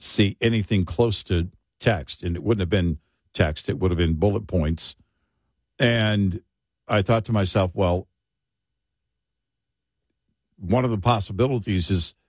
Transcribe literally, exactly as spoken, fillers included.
see anything close to text, and it wouldn't have been text. It would have been bullet points. And I thought to myself, well, one of the possibilities is